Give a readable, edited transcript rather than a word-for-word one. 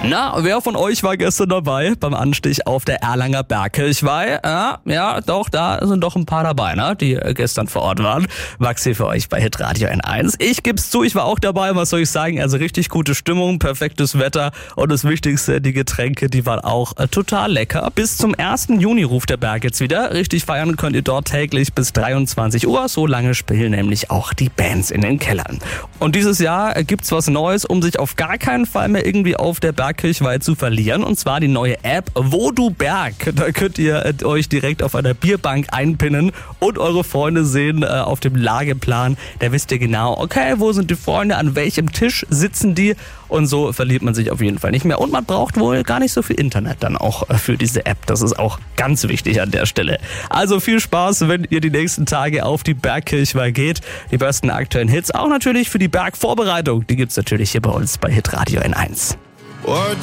Na, wer von euch war gestern dabei beim Anstich auf der Erlanger Bergkirchweih? Ja, doch, da sind doch ein paar dabei, ne, die gestern vor Ort waren. Maxi für euch bei Hitradio N1. Ich geb's zu, ich war auch dabei, was soll ich sagen? Also richtig gute Stimmung, perfektes Wetter und das Wichtigste, die Getränke, die waren auch total lecker. Bis zum 1. Juni ruft der Berg jetzt wieder. Richtig feiern könnt ihr dort täglich bis 23 Uhr. So lange spielen nämlich auch die Bands in den Kellern. Und dieses Jahr gibt's was Neues, um sich auf gar keinen Fall mehr irgendwie auf der Bergkirchweih zu verlieren. Und zwar die neue App Voduberg. Da könnt ihr euch direkt auf einer Bierbank einpinnen und eure Freunde sehen auf dem Lageplan. Da wisst ihr genau, okay, wo sind die Freunde, an welchem Tisch sitzen die. Und so verliert man sich auf jeden Fall nicht mehr. Und man braucht wohl gar nicht so viel Internet dann auch für diese App. Das ist auch ganz wichtig an der Stelle. Also viel Spaß, wenn ihr die nächsten Tage auf die Bergkirchweih geht. Die besten aktuellen Hits auch natürlich für die Bergvorbereitung. Die gibt's natürlich hier bei uns bei Hitradio N1.